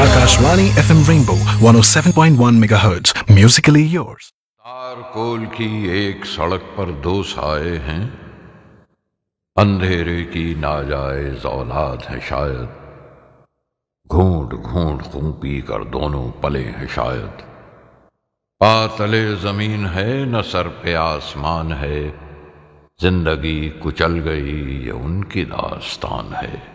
Akashvani FM Rainbow 107.1 MHz. Musically yours. तार कोल की एक सड़क पर दो साए हैं, अंधेरे की नाजायज औलाद है शायद। घूंट घूंट खूं पी कर दोनों पले हैं शायद। पातले जमीन है न सर पे आसमान है, जिंदगी कुचल गई ये उनकी दास्तान है।